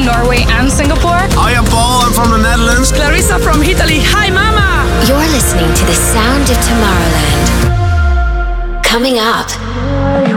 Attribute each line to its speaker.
Speaker 1: Norway and Singapore.
Speaker 2: I am Paul, I'm from the Netherlands.
Speaker 3: Clarissa from Italy, hi mama!
Speaker 4: You're listening to the sound of Tomorrowland. Coming up.